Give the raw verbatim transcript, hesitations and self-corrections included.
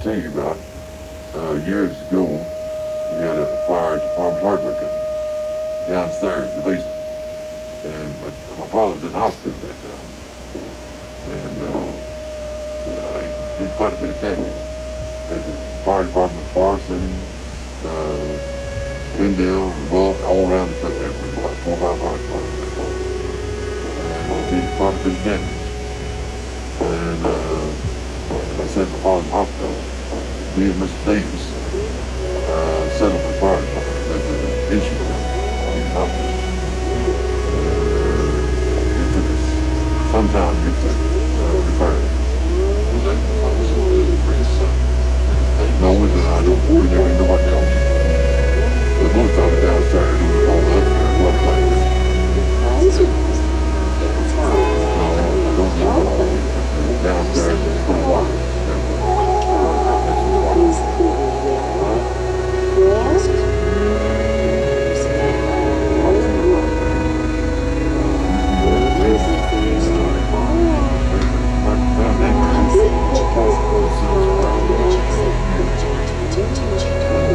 telling you about, uh, years ago, we had a fire at the farmer's hardware company downstairs in the basement. And my, my father was in the hospital at that time. And uh, uh, he did quite a bit of damage. And the fire department, Farson, uh, Glendale, Revolt, all around the country. There was like four or five fire departments. And he did quite a bit of damage. And uh, I said my father's hospital. Me and Mister Davis uh, set up a fire department. That was an insurance company in the hospital. Sometimes it's a uh, repair. Was that the hospital that brings up? No, I don't. We never know what